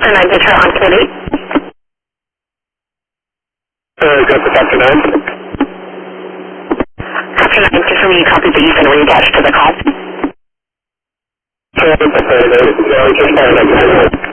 After 9 picture on Kennedy. Go for after 9. After 9, confirm you copied that you've been reattached to the call. Just